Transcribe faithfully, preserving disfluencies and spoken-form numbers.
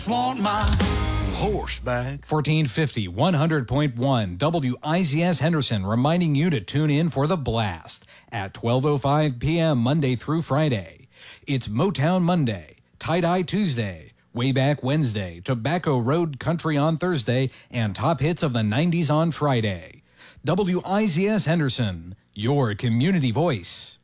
Want my horseback. fourteen fifty, one hundred point one W I Z S Henderson reminding you to tune in for The Blast at twelve oh five p.m. Monday through Friday. It's Motown Monday, Tie-Dye Tuesday, Way Back Wednesday, Tobacco Road Country on Thursday, and Top Hits of the nineties on Friday. W I Z S Henderson, your community voice.